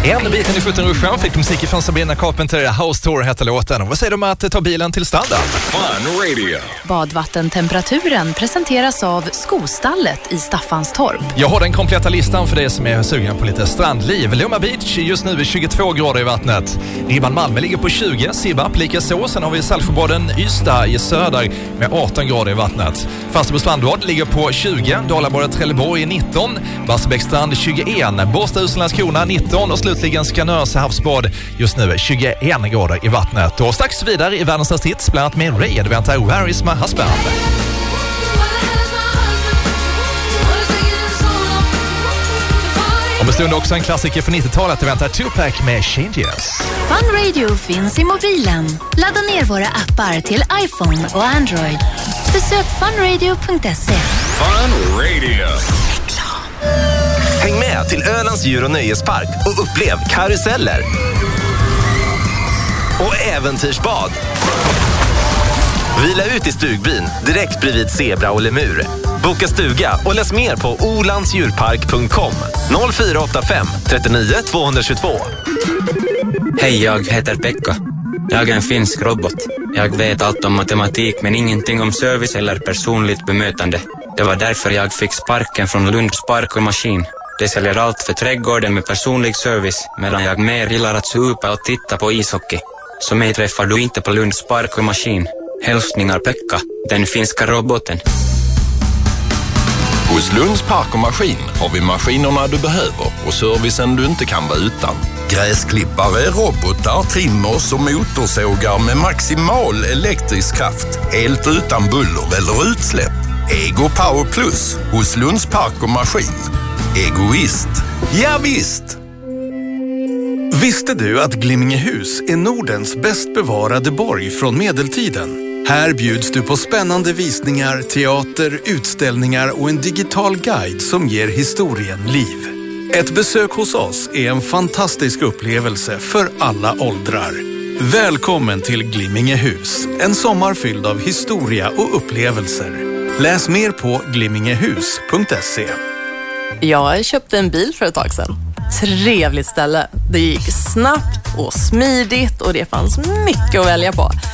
En biten i foten ruschen fick musik från Sabrina Carpenter, House Tour hette låten. Och vad säger de om att ta bilen till standard? Fun Radio. Badvattentemperaturen presenteras av Skostallet i Staffanstorp. Jag har den kompletta listan för dig som är sugen på lite strandliv. Lomma Beach just nu är 22 grader i vattnet. Ribban Malmö ligger på 20, Sibbarp lika så. Sen har vi Saltsjöbaden Ystad i söder med 18 grader i vattnet. Falsterbo Strandbad ligger på 20, Dalaborg Trelleborg 19, Barsebäcksstrand 21, Båstad Landskrona 19 och slutligen Skanörs havsbad just nu 21 grader i vattnet. Och strax vidare i världens största hits, bland annat med Ray, det väntar Where is my husband? Om en stund också en klassiker från 90-talet, det väntar Tupac med Changes. Fun Radio finns i mobilen. Ladda ner våra appar till iPhone och Android. Besök funradio.se. Fun Radio. Häng med till Ölands djur- och nöjespark och upplev karuseller och äventyrsbad. Vila ut i stugbyn direkt bredvid zebra och lemur. Boka stuga och läs mer på olandsdjurpark.com 0485 39 222. Hej, jag heter Pekka. Jag är en finsk robot. Jag vet allt om matematik men ingenting om service eller personligt bemötande. Det var därför jag fick sparken från Lunds Park och Maskin. Det säljer allt för trädgården med personlig service medan jag mer gillar att supa och titta på ishockey. Så mig träffar du inte på Lunds Park och Maskin. Hälsningar Pekka, den finska roboten. Hos Lunds Park och Maskin har vi maskinerna du behöver och servicen du inte kan vara utan. Gräsklippare, robotar, trimmers och motorsågar med maximal elektrisk kraft. Helt utan buller eller utsläpp. Ego Power Plus hos Lunds Park och Maskin. Egoist. Ja visst! Visste du att Glimmingehus är Nordens bäst bevarade borg från medeltiden? Här bjuds du på spännande visningar, teater, utställningar och en digital guide som ger historien liv. Ett besök hos oss är en fantastisk upplevelse för alla åldrar. Välkommen till Glimmingehus, en sommar fylld av historia och upplevelser. Läs mer på glimmingehus.se. Jag köpte en bil för ett tag sedan. Trevligt ställe. Det gick snabbt och smidigt och det fanns mycket att välja på.